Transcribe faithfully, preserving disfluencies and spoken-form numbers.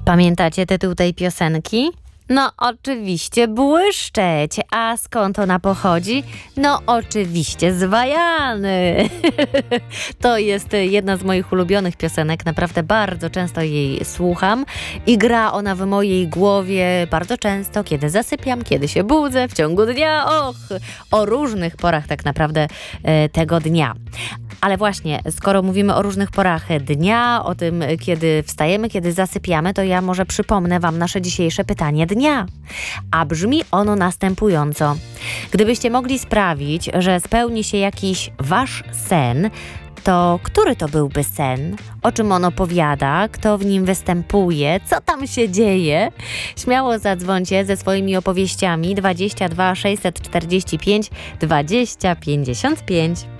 Pamiętacie tytuł tej piosenki? No oczywiście Błyszczeć. A skąd ona pochodzi? No oczywiście z Wajany. To jest jedna z moich ulubionych piosenek. Naprawdę bardzo często jej słucham i gra ona w mojej głowie bardzo często, kiedy zasypiam, kiedy się budzę w ciągu dnia. Och, o różnych porach tak naprawdę e, tego dnia. Ale właśnie, skoro mówimy o różnych porach dnia, o tym, kiedy wstajemy, kiedy zasypiamy, to ja może przypomnę wam nasze dzisiejsze pytanie dnia. A brzmi ono następująco. Gdybyście mogli sprawić, że spełni się jakiś wasz sen, to który to byłby sen? O czym on opowiada? Kto w nim występuje? Co tam się dzieje? Śmiało zadzwońcie ze swoimi opowieściami dwadzieścia dwa sześćset czterdzieści pięć dwadzieścia pięćdziesiąt pięć.